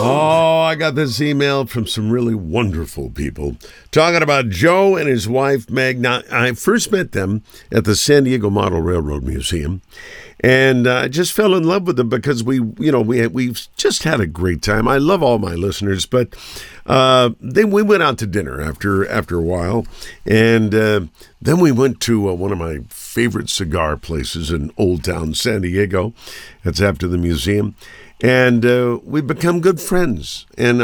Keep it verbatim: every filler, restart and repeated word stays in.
Oh, I got this email from some really wonderful people talking about Joe and his wife, Meg. Now, I first met them at the San Diego Model Railroad Museum, and I uh, just fell in love with them because we, you know, we we've just had a great time. I love all my listeners, but uh, then we went out to dinner after after a while, and uh, then we went to uh, one of my favorite cigar places in Old Town San Diego. That's after the museum. And uh, we've become good friends. And